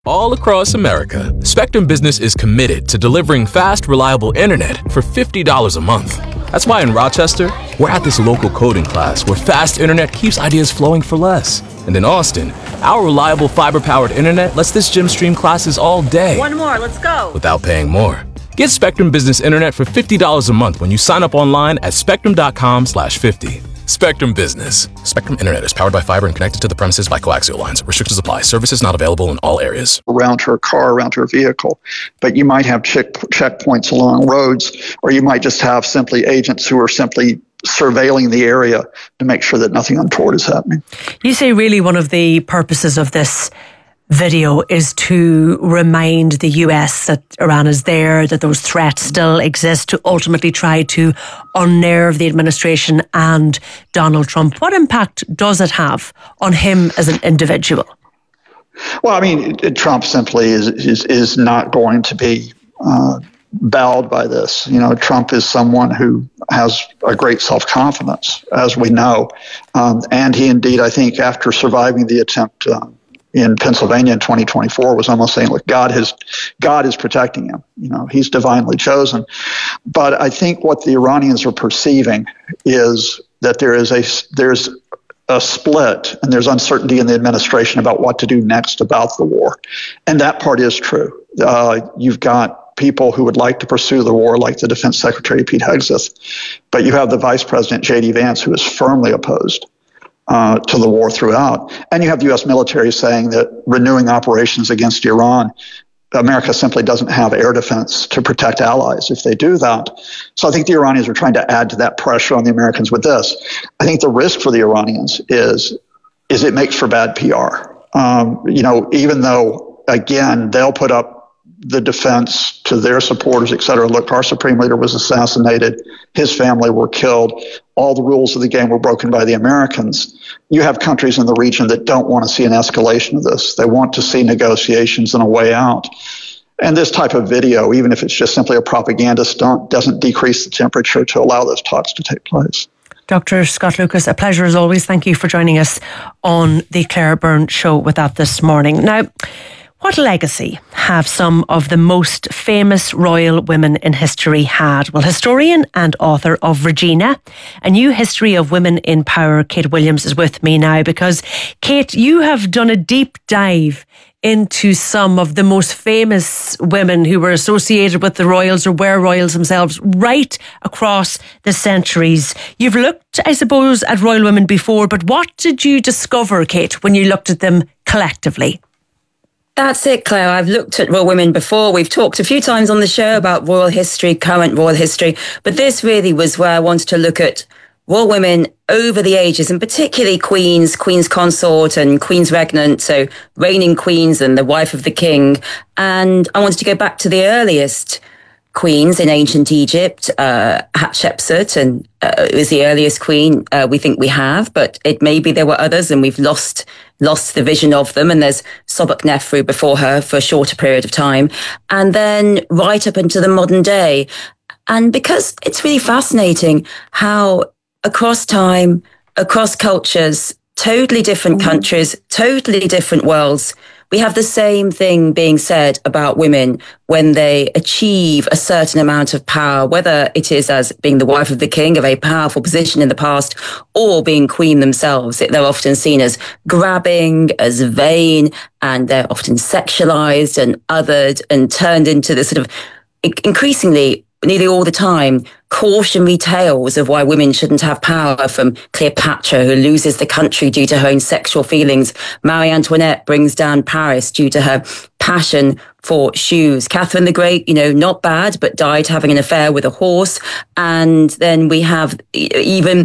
All across America, Spectrum Business is committed to delivering fast, reliable internet for $50 a month. That's why in Rochester, we're at this local coding class where fast internet keeps ideas flowing for less. And in Austin, our reliable fiber-powered internet lets this gym stream classes all day. One more, let's go. Without paying more. Get Spectrum Business Internet for $50 a month when you sign up online at spectrum.com/50. Spectrum Business. Spectrum Internet is powered by fiber and connected to the premises by coaxial lines. Restrictions apply. Services not available in all areas. Around her car, around her vehicle. But you might have checkpoints along roads, or you might just have simply agents who are simply surveilling the area to make sure that nothing untoward is happening. You say really one of the purposes of this video is to remind the US that Iran is there, that those threats still exist, to ultimately try to unnerve the administration and Donald Trump. What impact does it have on him as an individual? Well, I mean, Trump simply is not going to be bowed by this. You know, Trump is someone who has a great self-confidence, as we know. And he indeed, I think, after surviving the attempt in Pennsylvania in 2024, was almost saying, look, God is protecting him. You know, he's divinely chosen. But I think what the Iranians are perceiving is that there's a split and there's uncertainty in the administration about what to do next about the war. And that part is true. You've got people who would like to pursue the war, like the Defense Secretary Pete Hegseth, but you have the Vice President J.D. Vance, who is firmly opposed to the war throughout. And you have the U.S. military saying that renewing operations against Iran, America simply doesn't have air defense to protect allies if they do that. So I think the Iranians are trying to add to that pressure on the Americans with this. I think the risk for the Iranians is it makes for bad PR. You know, even though, again, they'll put up the defense to their supporters, et cetera. Look, our supreme leader was assassinated. His family were killed. All the rules of the game were broken by the Americans. You have countries in the region that don't want to see an escalation of this. They want to see negotiations and a way out. And this type of video, even if it's just simply a propaganda stunt, doesn't decrease the temperature to allow those talks to take place. Dr. Scott Lucas, a pleasure as always. Thank you for joining us on the Claire Byrne Show with that this morning. Now, what legacy have some of the most famous royal women in history had? Well, historian and author of Regina, A New History of Women in Power, Kate Williams, is with me now because, Kate, you have done a deep dive into some of the most famous women who were associated with the royals or were royals themselves right across the centuries. You've looked, I suppose, at royal women before, but what did you discover, Kate, when you looked at them collectively? That's it, Claire. I've looked at royal women before. We've talked a few times on the show about royal history, current royal history, but this really was where I wanted to look at royal women over the ages, and particularly queens, queen's consort and queen's regnant, so reigning queens and the wife of the king. And I wanted to go back to the earliest queens in ancient Egypt, Hatshepsut, and it was the earliest queen we think we have, but it may be there were others and we've lost the vision of them. And there's Sobek-Nefru before her for a shorter period of time, and then right up into the modern day. And because it's really fascinating how across time, across cultures, totally different countries, totally different worlds, we have the same thing being said about women when they achieve a certain amount of power, whether it is as being the wife of the king, a very powerful position in the past, or being queen themselves. They're often seen as grabbing, as vain, and they're often sexualized and othered and turned into this sort of increasingly, nearly all the time, cautionary tales of why women shouldn't have power, from Cleopatra, who loses the country due to her own sexual feelings. Marie Antoinette brings down Paris due to her passion for shoes. Catherine the Great, not bad, but died having an affair with a horse. And then we have even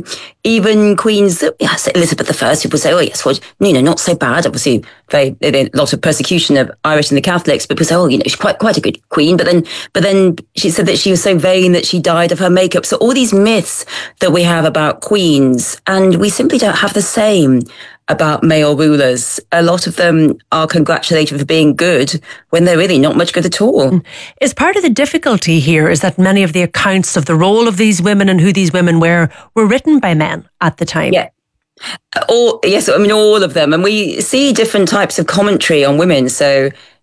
queens, yes, Elizabeth I, people say, oh yes, well, not so bad. Obviously, a lot of persecution of Irish and the Catholics, but people say, oh, she's quite a good queen. But then she said that she was so vain that she died of her makeup. So all these myths that we have about queens, and we simply don't have the same about male rulers. A lot of them are congratulated for being good when they're really not much good at all. Is part of the difficulty here is that many of the accounts of the role of these women and who these women were written by men at the time? Yeah. All of them. And we see different types of commentary on women. So